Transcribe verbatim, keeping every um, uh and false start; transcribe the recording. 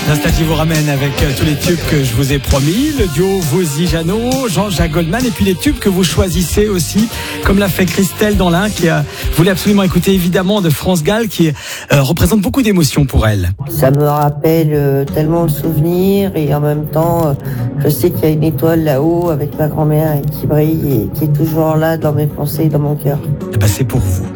Nostalgie vous ramène avec tous les tubes que je vous ai promis, le duo Wozy Jeannot, Jean-Jacques Goldman, et puis les tubes que vous choisissez aussi, comme l'a fait Christelle dans l'un, qui a voulu absolument écouter évidemment de France Gall, qui euh, représente beaucoup d'émotions pour elle. Ça me rappelle euh, tellement le souvenir, et en même temps, euh, je sais qu'il y a une étoile là-haut avec ma grand-mère qui brille et qui est toujours là dans mes pensées et dans mon cœur. Et ben c'est pour vous.